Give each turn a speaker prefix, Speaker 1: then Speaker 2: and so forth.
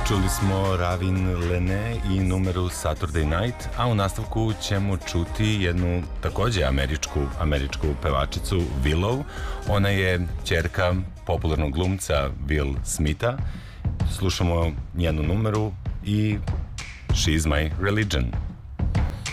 Speaker 1: Čuli smo Ravin Lene i numeru Saturday Night, a u nastavku ćemo čuti jednu takođe američku pevačicu Willow. Ona je ćerka popularnog glumca Will Smitha. Slušamo njenu numeru i She's My Religion.